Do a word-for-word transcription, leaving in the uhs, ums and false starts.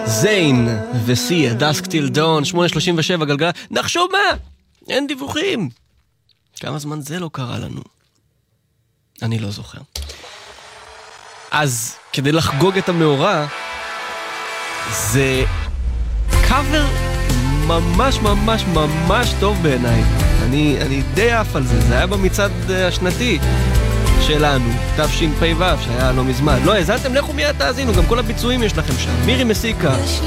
זיין וסי, דסק טיל דון, שמונה שלושים ושבע גלגל. נחשוב מה? אין דיווחים. כמה זמן זה לא קרה לנו? אני לא זוכר. אז כדי לחגוג את המאורע, זה קאבר ממש ממש ממש טוב בעיניי. אני, אני די עף על זה. זה היה במצעד השנתי שלנו, תשפ"ו, שהיה לא מזמן. לא, הזלתם, לכו מיד תאזינו, גם כל הביצועים יש לכם שם. מירי מסיקה,